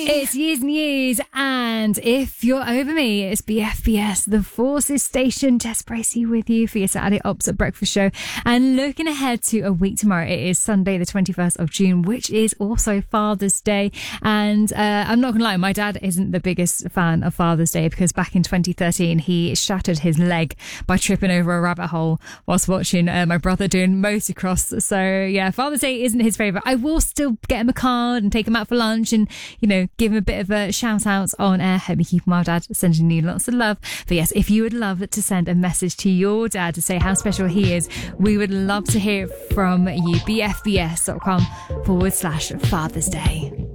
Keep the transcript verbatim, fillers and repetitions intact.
It's years and years, and if you're over me, it's B F B S, The Forces Station. Jess Bracey with you for your Saturday Ops at Breakfast show. And looking ahead to a week tomorrow, it is Sunday the twenty-first of June, which is also Father's Day. And uh, I'm not going to lie, my dad isn't the biggest fan of Father's Day because back in twenty thirteen, he shattered his leg by tripping over a rabbit hole whilst watching uh, my brother doing motocross. So yeah, Father's Day isn't his favourite. I will still get him a card and take him out for lunch and, you know, give him a bit of a shout out on air. Hope you keep him well, Dad. Sending you lots of love. But yes, if you would love to send a message to your dad to say how special he is, we would love to hear from you. B F B S dot com forward slash Father's Day.